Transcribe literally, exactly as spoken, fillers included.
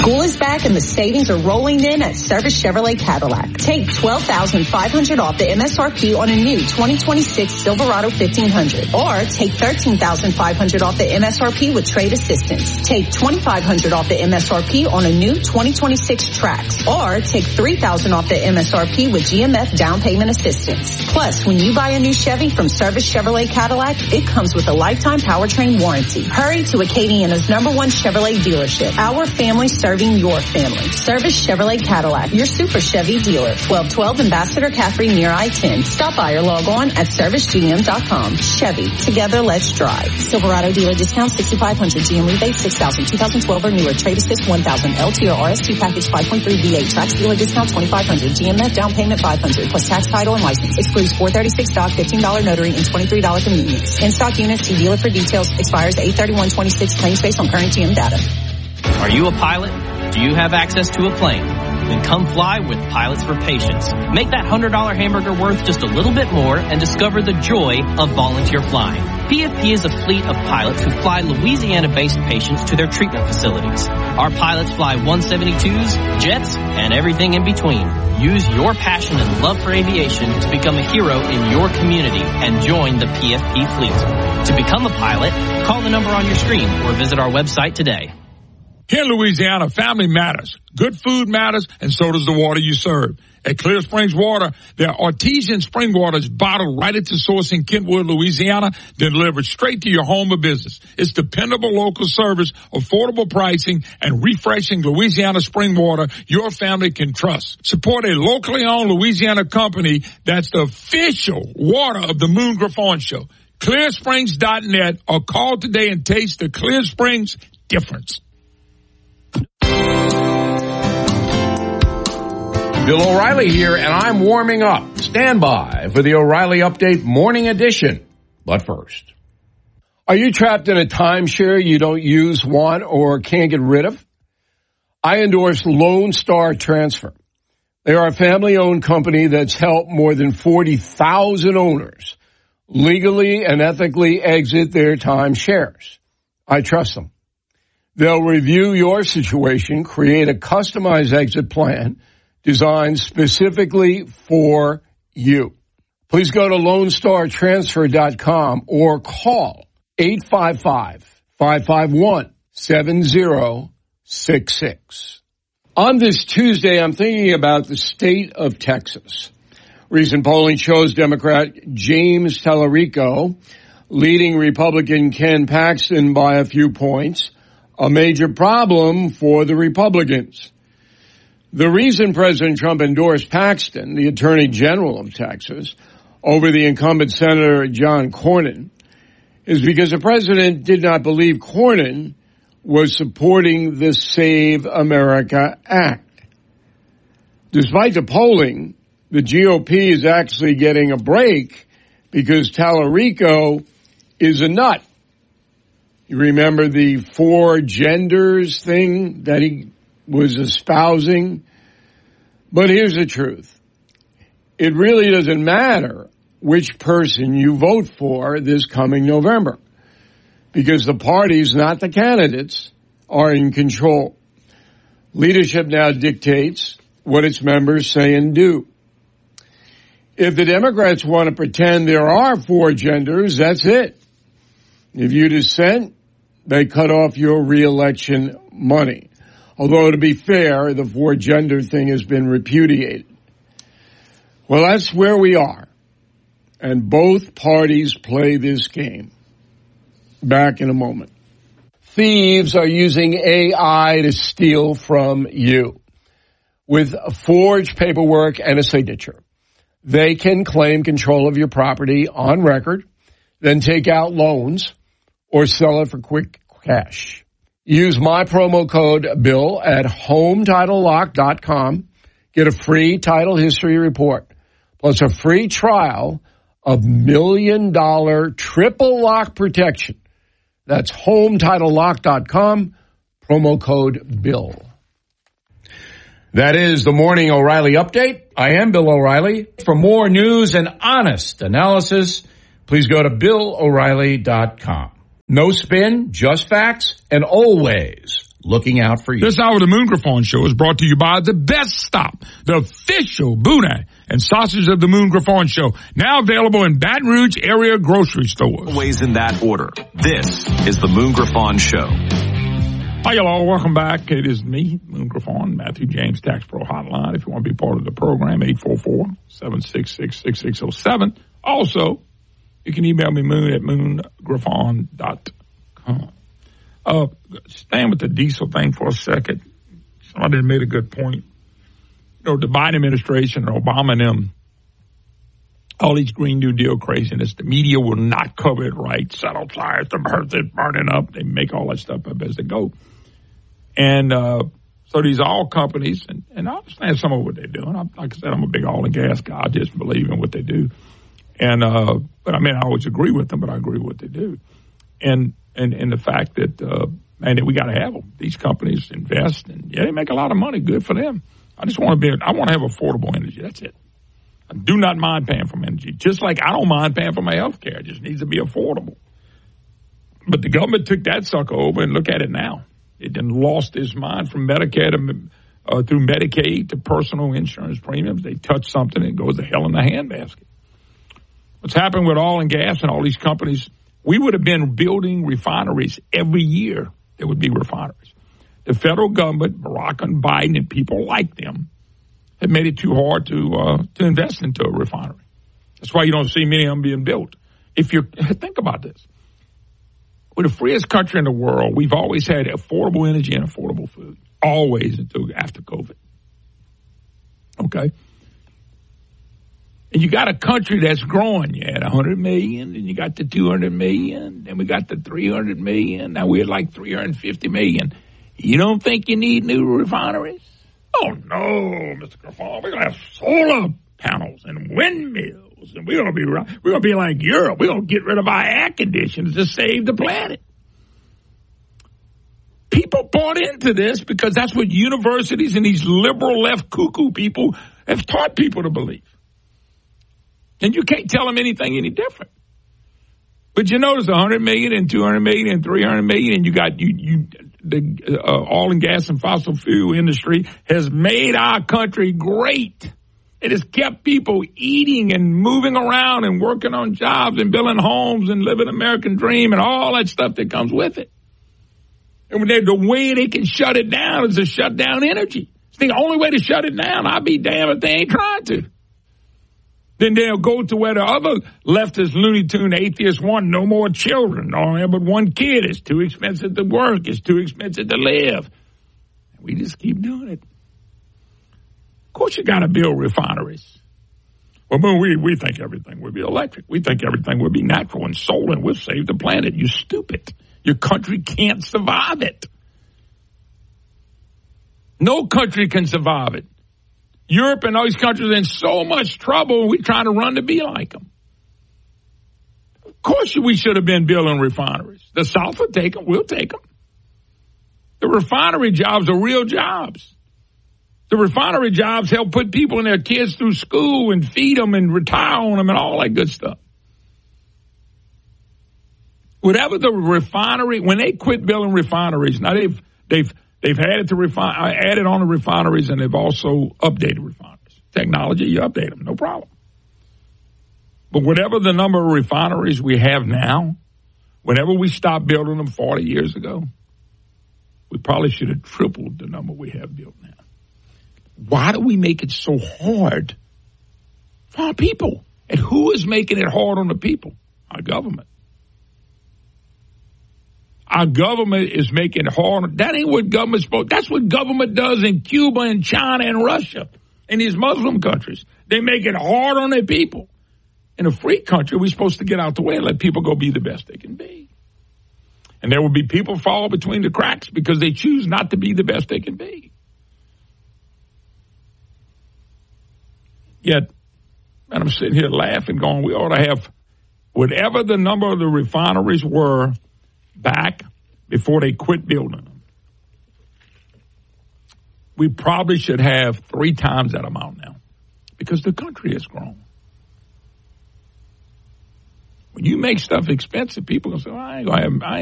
School is back and the savings are rolling in at Service Chevrolet Cadillac. Take twelve thousand five hundred dollars off the M S R P on a new twenty twenty-six Silverado fifteen hundred. Or take thirteen thousand five hundred dollars off the M S R P with trade assistance. Take twenty-five hundred dollars off the M S R P on a new twenty twenty-six Trax. Or take three thousand dollars off the M S R P with G M F down payment assistance. Plus, when you buy a new Chevy from Service Chevrolet Cadillac, it comes with a lifetime powertrain warranty. Hurry to Acadiana's number one Chevrolet dealership. Our family serving your family. Service Chevrolet Cadillac, your super Chevy dealer. twelve twelve Ambassador Caffrey near I ten. Stop by or log on at service g m dot com. Chevy, together let's drive. Silverado dealer discount sixty-five hundred. G M rebate six thousand. twenty twelve or newer. Trade assist one thousand. L T or R S T package five point three V eight. Trax dealer discount twenty-five hundred. G M F down payment five hundred. Plus tax, title, and license. Excludes four thirty-six dock, fifteen dollars notary, and twenty-three dollars convenience. In stock units, see dealer for details. Expires eight thirty-one twenty-six. Claims based on current G M data. Are you a pilot? Do you have access to a plane? Then come fly with Pilots for Patients. Make that one hundred dollars hamburger worth just a little bit more and discover the joy of volunteer flying. P F P is a fleet of pilots who fly Louisiana-based patients to their treatment facilities. Our pilots fly one seventy-twos, jets, and everything in between. Use your passion and love for aviation to become a hero in your community and join the P F P fleet. To become a pilot, call the number on your screen or visit our website today. Here in Louisiana, family matters. Good food matters, and so does the water you serve. At Clear Springs Water, their artesian spring water is bottled right at the source in Kentwood, Louisiana, then delivered straight to your home or business. It's dependable local service, affordable pricing, and refreshing Louisiana spring water your family can trust. Support a locally owned Louisiana company that's the official water of the Moon Griffon Show. clear springs dot net or call today and taste the Clear Springs difference. Bill O'Reilly here, and I'm warming up. Stand by for the O'Reilly Update Morning Edition. But first, are you trapped in a timeshare you don't use, want, or can't get rid of? I endorse Lone Star Transfer. They are a family-owned company that's helped more than forty thousand owners legally and ethically exit their timeshares. I trust them. They'll review your situation, create a customized exit plan designed specifically for you. Please go to lone star transfer dot com or call eight five five, five five one, seven zero six six. On this Tuesday, I'm thinking about the state of Texas. Recent polling shows Democrat James Tallarico leading Republican Ken Paxton by a few points, a major problem for the Republicans. The reason President Trump endorsed Paxton, the Attorney General of Texas, over the incumbent Senator John Cornyn, is because the president did not believe Cornyn was supporting the Save America Act. Despite the polling, the G O P is actually getting a break because Tallarico is a nut. You remember the four genders thing that he was espousing? But here's the truth. It really doesn't matter which person you vote for this coming November, because the parties, not the candidates, are in control. Leadership now dictates what its members say and do. If the Democrats want to pretend there are four genders, that's it. If you dissent, they cut off your reelection money. Although, to be fair, the four-gender thing has been repudiated. Well, that's where we are. And both parties play this game. Back in a moment. Thieves are using A I to steal from you. With forged paperwork and a signature, they can claim control of your property on record, then take out loans or sell it for quick cash. Use my promo code BILL at home title lock dot com. Get a free title history report, plus a free trial of million-dollar triple lock protection. That's home title lock dot com, promo code BILL. That is the Morning O'Reilly Update. I am Bill O'Reilly. For more news and honest analysis, please go to bill o'reilly dot com. No spin, just facts, and always looking out for you. This hour of the Moon Griffon Show is brought to you by The Best Stop, the official boudin and sausage of the Moon Griffon Show. Now available in Baton Rouge area grocery stores. Always in that order. This is the Moon Griffon Show. Hi, y'all. Welcome back. It is me, Moon Griffon, Matthew James Tax Pro Hotline. If you want to be part of the program, eight four four, seven six six, six six zero seven. Also, you can email me, moon at moon griffon dot com. Uh, staying with the diesel thing for a second. Somebody made a good point. You know, the Biden administration and Obama and them, all these Green New Deal craziness, the media will not cover it right. Settle fires, the earth is burning up. They make all that stuff up as they go. And uh, so these oil companies, and, and I understand some of what they're doing. I, like I said, I'm a big oil and gas guy. I just believe in what they do. And uh, but I mean, I always agree with them, but I agree with what they do. And And, and the fact that, uh, man, that we got to have them. These companies invest, and yeah, they make a lot of money. Good for them. I just want to be, I want to have affordable energy. That's it. I do not mind paying for my energy. Just like I don't mind paying for my health care. It just needs to be affordable. But the government took that sucker over, and look at it now. It then lost its mind from Medicare to, uh, through Medicaid to personal insurance premiums. They touch something, and it goes to hell in the handbasket. What's happened with oil and gas and all these companies, we would have been building refineries every year. There would be refineries. The federal government, Barack and Biden and people like them, have made it too hard to uh, to invest into a refinery. That's why you don't see many of them being built. If you think about this, we're the freest country in the world. We've always had affordable energy and affordable food, always until after COVID. Okay. And you got a country that's growing. You had one hundred million, and you got the two hundred million, then we got the three hundred million. Now we're at like three hundred fifty million. You don't think you need new refineries? Oh, no, Mister Griffon. We're going to have solar panels and windmills, and we're going to be we're going to be like Europe. We're going to get rid of our air conditioners to save the planet. People bought into this because that's what universities and these liberal left cuckoo people have taught people to believe. And you can't tell them anything any different. But you notice one hundred million and two hundred million and three hundred million, and you got you, you the uh, oil and gas and fossil fuel industry has made our country great. It has kept people eating and moving around and working on jobs and building homes and living the American dream and all that stuff that comes with it. And when they, the way they can shut it down is to shut down energy. It's the only way to shut it down. I'll be damned if they ain't trying to. Then they'll go to where the other leftist Looney Tune atheists want no more children. Don't have but one kid. It's too expensive to work. It's too expensive to live. We just keep doing it. Of course you got to build refineries. Well, we, we think everything will be electric. We think everything will be natural and solar, and we'll save the planet. You stupid. Your country can't survive it. No country can survive it. Europe and all these countries are in so much trouble, and we're trying to run to be like them. Of course we should have been building refineries. The South will take them. We'll take them. The refinery jobs are real jobs. The refinery jobs help put people and their kids through school and feed them and retire on them and all that good stuff. Whatever the refinery, when they quit building refineries, now they've they've They've added to refine, added on the refineries, and they've also updated refineries. Technology, you update them, no problem. But whatever the number of refineries we have now, whenever we stopped building them forty years ago, we probably should have tripled the number we have built now. Why do we make it so hard for our people? And who is making it hard on the people? Our government. Our government is making it hard. That ain't what government's supposed to. That's what government does in Cuba and China and Russia and these Muslim countries. They make it hard on their people. In a free country, we're supposed to get out the way and let people go be the best they can be. And there will be people fall between the cracks because they choose not to be the best they can be. Yet, and I'm sitting here laughing, going, we ought to have whatever the number of the refineries were back before they quit building them. We probably should have three times that amount now because the country has grown. When you make stuff expensive, people can say, well, I ain't gonna have, I ain't